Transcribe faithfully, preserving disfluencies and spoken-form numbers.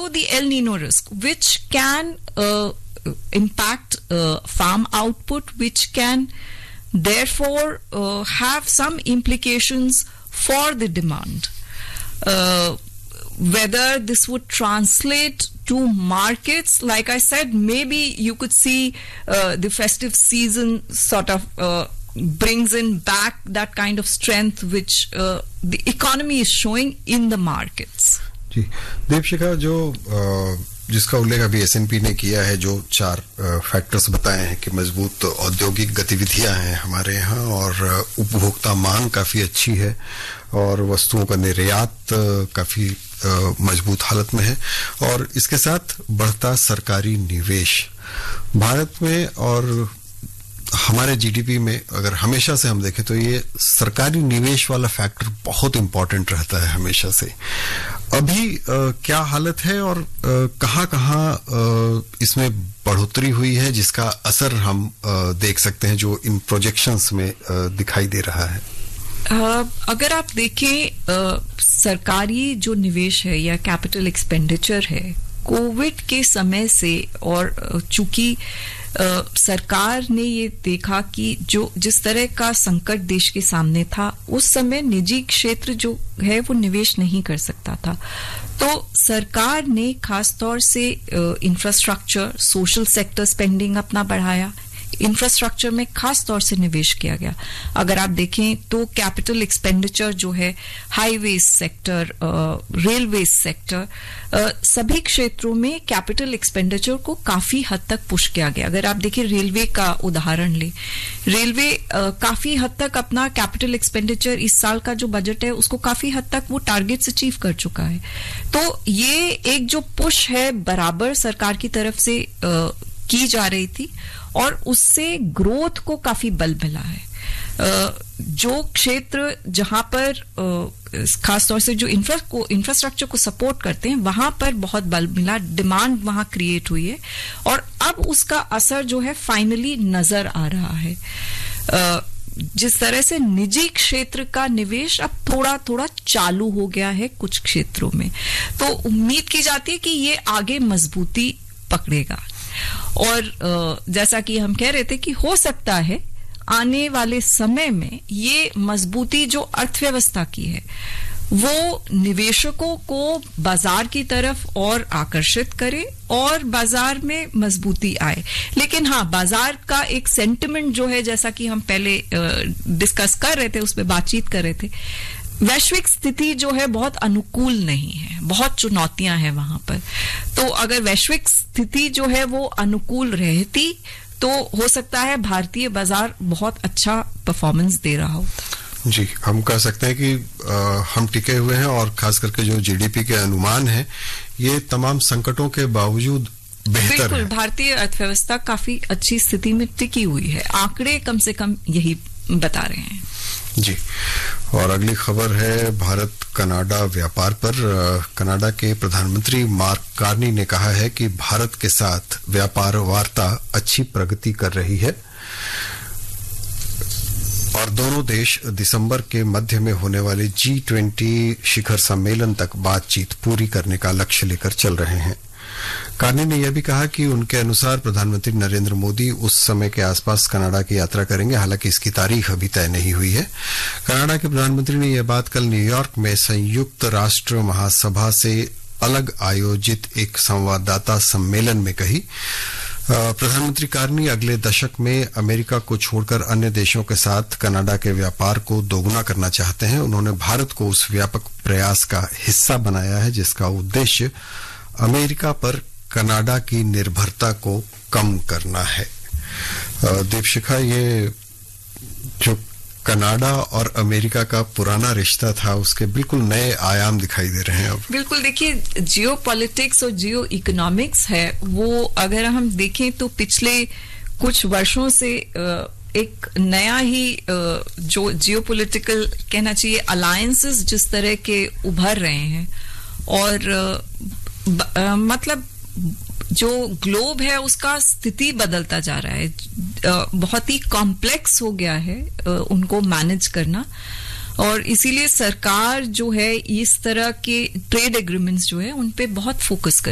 also the El Nino risk, which can uh, impact uh, farm output, which can therefore uh, have some implications for the demand. Uh, whether this would translate to markets, like I said, maybe you could see uh, the festive season sort of uh, brings in back that kind of strength which uh, the economy is showing in the markets. जी, दीपशिखा, जो जिसका उल्लेख अभी S N P ने किया है, जो चार factors बताए हैं कि मजबूत औद्योगिक गतिविधियां हैं हमारे यहाँ और उपभोक्ता मांग काफी अच्छी है और वस्तुओं का निर्यात काफी मजबूत हालत में है और इसके साथ बढ़ता सरकारी निवेश भारत में और हमारे जीडीपी में अगर हमेशा से हम देखें तो ये सरकारी निवेश वाला फैक्टर बहुत इंपॉर्टेंट रहता है हमेशा से. अभी आ, क्या हालत है और कहां-कहां इसमें बढ़ोतरी हुई है जिसका असर हम आ, देख सकते हैं जो इन प्रोजेक्शंस में आ, दिखाई दे रहा है? Uh, अगर आप देखें uh, सरकारी जो निवेश है या कैपिटल एक्सपेंडिचर है, कोविड के समय से और चूंकि Uh, सरकार ने ये देखा कि जो जिस तरह का संकट देश के सामने था उस समय निजी क्षेत्र जो है वो निवेश नहीं कर सकता था, तो सरकार ने खास तौर से इंफ्रास्ट्रक्चर, सोशल सेक्टर स्पेंडिंग अपना बढ़ाया. इंफ्रास्ट्रक्चर में खास तौर से निवेश किया गया. अगर आप देखें तो कैपिटल एक्सपेंडिचर जो है हाईवेज सेक्टर, रेलवे सेक्टर, सभी क्षेत्रों में कैपिटल एक्सपेंडिचर को काफी हद तक पुश किया गया. अगर आप देखें रेलवे का उदाहरण ले, रेलवे काफी हद तक अपना कैपिटल एक्सपेंडिचर इस साल का जो बजट है उसको काफी हद तक वो टारगेट्स अचीव कर चुका है. तो ये एक जो पुश है बराबर सरकार की तरफ से आ, की जा रही थी और उससे ग्रोथ को काफी बल मिला है. जो क्षेत्र जहां पर खास तौर से जो इंफ्रा को इंफ्रास्ट्रक्चर को सपोर्ट करते हैं वहां पर बहुत बल मिला, डिमांड वहां क्रिएट हुई है और अब उसका असर जो है फाइनली नजर आ रहा है. जिस तरह से निजी क्षेत्र का निवेश अब थोड़ा थोड़ा चालू हो गया है कुछ क्षेत्रों में, तो उम्मीद की जाती है कि ये आगे मजबूती पकड़ेगा. और जैसा कि हम कह रहे थे कि हो सकता है आने वाले समय में ये मजबूती जो अर्थव्यवस्था की है वो निवेशकों को बाजार की तरफ और आकर्षित करे और बाजार में मजबूती आए. लेकिन हाँ, बाजार का एक सेंटिमेंट जो है, जैसा कि हम पहले डिस्कस कर रहे थे, उसमें बातचीत कर रहे थे, वैश्विक स्थिति जो है बहुत अनुकूल नहीं है, बहुत चुनौतियां हैं वहां पर. तो अगर वैश्विक स्थिति जो है वो अनुकूल रहती तो हो सकता है भारतीय बाजार बहुत अच्छा परफॉर्मेंस दे रहा होता. जी, हम कह सकते हैं कि आ, हम टिके हुए हैं और खास करके जो जीडीपी के अनुमान है ये तमाम संकटों के बावजूद बेहतर है. बिल्कुल, भारतीय अर्थव्यवस्था काफी अच्छी स्थिति में टिकी हुई है. आंकड़े कम से कम यही बता रहे हैं. जी, और अगली खबर है भारत कनाडा व्यापार पर. कनाडा के प्रधानमंत्री मार्क कार्नी ने कहा है कि भारत के साथ व्यापार वार्ता अच्छी प्रगति कर रही है और दोनों देश दिसंबर के मध्य में होने वाले जी ट्वेंटी शिखर सम्मेलन तक बातचीत पूरी करने का लक्ष्य लेकर चल रहे हैं. कार्नी ने यह भी कहा कि उनके अनुसार प्रधानमंत्री नरेंद्र मोदी उस समय के आसपास कनाडा की यात्रा करेंगे, हालांकि इसकी तारीख अभी तय नहीं हुई है. कनाडा के प्रधानमंत्री ने यह बात कल न्यूयॉर्क में संयुक्त राष्ट्र महासभा से अलग आयोजित एक संवाददाता सम्मेलन में कही. प्रधानमंत्री कार्नी अगले दशक में अमेरिका को छोड़कर अन्य देशों के साथ कनाडा के व्यापार को दोगुना करना चाहते हैं. उन्होंने भारत को उस व्यापक प्रयास का हिस्सा बनाया है जिसका उद्देश्य अमेरिका पर कनाडा की निर्भरता को कम करना है. दीपशिखा, ये जो कनाडा और अमेरिका का पुराना रिश्ता था उसके बिल्कुल नए आयाम दिखाई दे रहे हैं अब. बिल्कुल, देखिए, जियो पॉलिटिक्स और जियो इकोनॉमिक्स है वो अगर हम देखें तो पिछले कुछ वर्षों से एक नया ही जो जियो पॉलिटिकल कहना चाहिए अलायंसेस जिस तरह के उभर रहे हैं और Uh, मतलब जो ग्लोब है उसका स्थिति बदलता जा रहा है. uh, बहुत ही कॉम्प्लेक्स हो गया है uh, उनको मैनेज करना और इसीलिए सरकार जो है इस तरह के ट्रेड एग्रीमेंट्स जो है उन पे बहुत फोकस कर